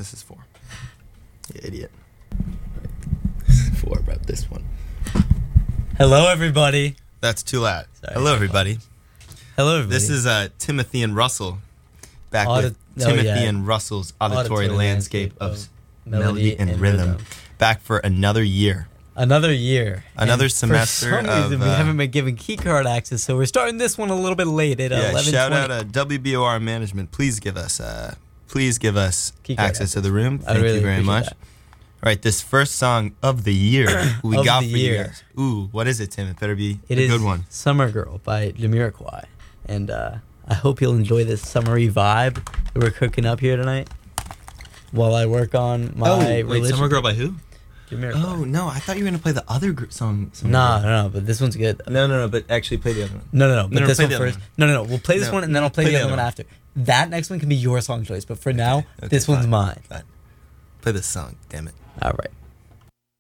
This is 4. You idiot. This is 4, bro. This one. Hello, everybody. That's too loud. Sorry. Hello, everybody. Hello, everybody. This is Timothy and Russell. Back with Timothy and Russell's auditory landscape of melody and rhythm. Back for another year. Another year. Another and semester for some reason, we haven't been given keycard access, so we're starting this one a little bit late at 11:20. Shout out WBOR management. Please give us access to the room. Thank you very much. That. All right, this first song of the year we of got the for year. you guys. Ooh, what is it, Tim? It better be a good one. Summer Girl by Jamiroquai. And I hope you'll enjoy this summery vibe that we're cooking up here tonight while I work on my religion. Summer Girl by who? Jamiroquai. Oh, no, I thought you were going to play the other song. No, but this one's good. No, but actually play the other one. No, but this play one the other first. one. No, we'll play this one and then I'll play the other one after. That next one can be your song choice, but for now, this one's mine. Fine. Play this song, damn it. All right.